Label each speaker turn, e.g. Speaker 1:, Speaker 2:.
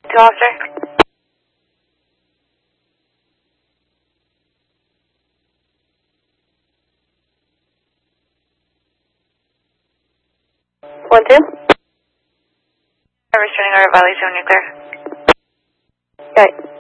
Speaker 1: Two officer. 1-2. Returning our violation when you're clear. Okay.